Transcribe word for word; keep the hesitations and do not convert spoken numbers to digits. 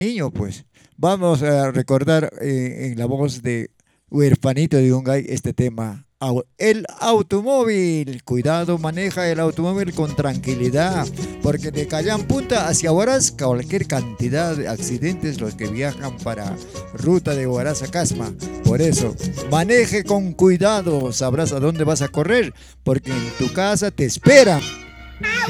niño, pues. Vamos a recordar eh, en la voz de Huerfanito de Yungay este tema. Au- El automóvil, cuidado, maneja el automóvil con tranquilidad, porque de Callan Punta hacia Huaraz, cualquier cantidad de accidentes los que viajan para ruta de Huaraz a Casma. Por eso, maneje con cuidado, sabrás a dónde vas a correr, porque en tu casa te esperan.